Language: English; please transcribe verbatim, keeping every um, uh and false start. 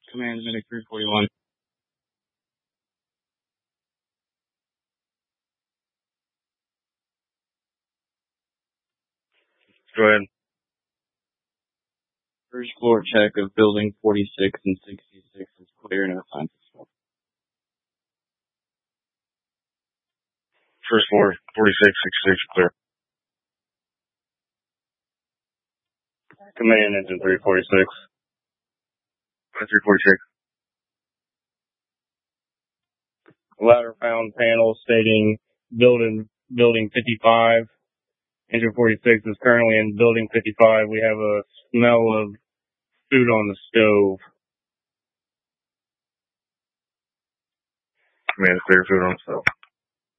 Command Medic three forty-one. Go ahead. First floor check of building forty-six and sixty-six is clear, no signs of smoke. First floor, forty-six, sixty-six, clear. Command engine three forty-six. three forty-six. Ladder found panel stating building building fifty-five. Engine forty-six is currently in building fifty-five. We have a smell of food on the stove. Command clear, food on the stove.